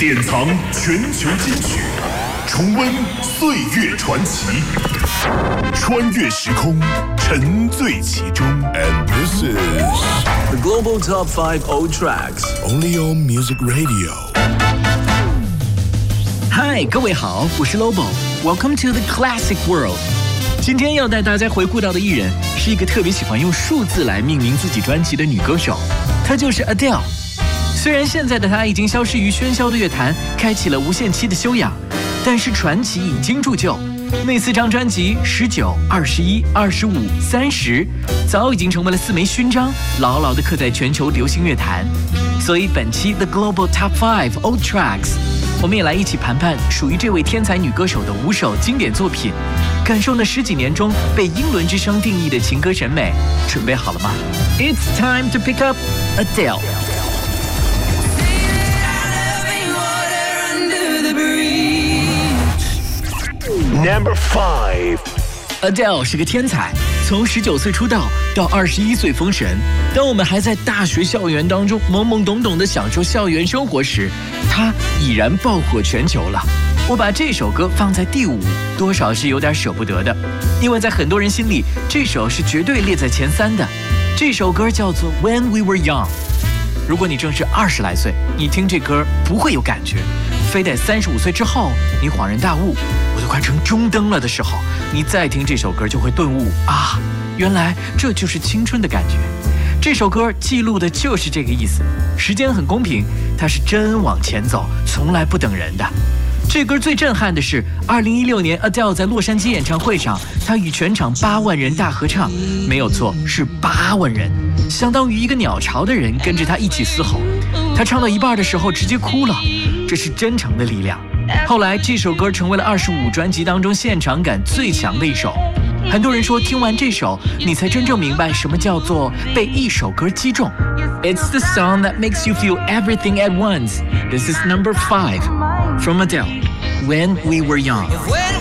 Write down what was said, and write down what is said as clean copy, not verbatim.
典藏全球金曲，重温岁月传奇，穿越时空，沉醉其中。And this is the Global Top 5 Old Tracks, only on Music Radio. 嗨，各位好，我是 Lobo。Welcome to the Classic World。今天要带大家回顾到的艺人是一个特别喜欢用数字来命名自己专辑的女歌手，她就是 Adele。虽然现在的她已经消失于喧嚣的乐坛，开启了无限期的休养，但是传奇已经铸就。那4张专辑19、21、25、30，早已经成为了4枚勋章，牢牢地刻在全球流行乐坛。所以本期 The Global Top 5 Old Tracks， 我们也来一起盘盘属于这位天才女歌手的5首经典作品，感受那10几年中被英伦之声定义的情歌审美。准备好了吗？ It's time to pick up Adele。Number 5 Adele 是个天才，从19岁出道到21岁封神。当我们还在大学校园当中懵懵懂懂地享受校园生活时，她已然爆火全球了。我把这首歌放在第5，多少是有点舍不得的，因为在很多人心里，这首是绝对列在前3的。这首歌叫做 When We Were Young。如果你正是20来岁，你听这歌不会有感觉，非得35岁之后，你恍然大悟，我都快成中灯了的时候，你再听这首歌就会顿悟啊，原来这就是青春的感觉。这首歌记录的就是这个意思，时间很公平，它是真往前走，从来不等人的。这歌最震撼的是2016年 Adele 在洛杉矶演唱会上，她与全场8万人大合唱，没有错，是8万人，相当于一个鸟巢的人跟着她一起嘶吼。她唱到一半的时候直接哭了，这是真诚的力量。后来这首歌成为了25专辑当中现场感最强的一首。很多人说听完这首，你才真正明白什么叫做被一首歌击中。It's the song that makes you feel everything at once. This is number 5 from Adele, When We Were Young.